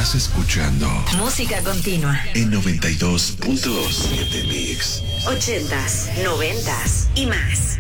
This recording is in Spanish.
Estás escuchando Música Continua en 92.7 Mix. 80s, 90s y más.